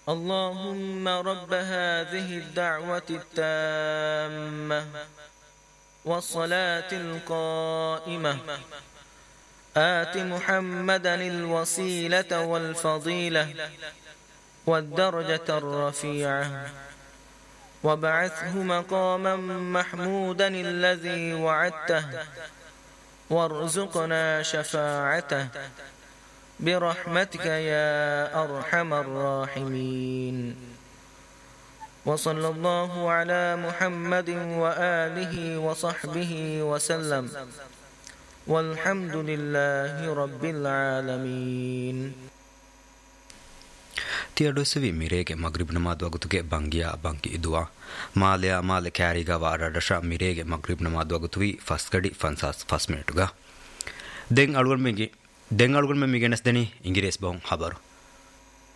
اللهم رب هذه الدعوة التامة والصلاة القائمة آت محمدا الوسيلة والفضيلة والدرجة الرفيعة وابعثه مقاما محمودا الذي وعدته وارزقنا شفاعته برحمتك يا أرحم الراحمين وصلى الله على محمد وآله وصحبه وسلم والحمد لله رب العالمين. තියඩොසවි මිරේගෙ මග්‍රිබ් නමාද් වගතුගේ බංගියා බංකි ඉදුවා මාලයා මාල කෑරිගා වාරඩෂ මිරේගෙ මග්‍රිබ් නමාද් වගතුවි ෆස්කඩි ෆන්සස් ෆස් මිනිටුගා දෙන් අලුගන් මෙගෙනස් දෙනි ඉංග්‍රීස් බොන් හබරු